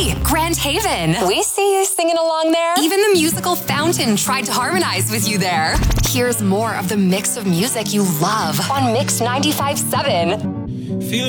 Hey, Grand Haven. We see you singing along there. Even the musical Fountain tried to harmonize with you there. Here's more of the mix of music you love on Mix 95.7.